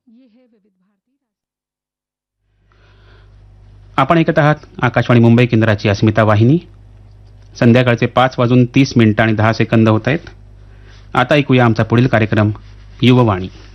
आपण ऐकत आहात आकाशवाणी मुंबई केंद्राची अस्मिता वाहिनी. संध्याकाळचे 5:30 आणि 10 सेकंद होत आहेत. आता ऐकूया आमचा पुढील कार्यक्रम युववाणी.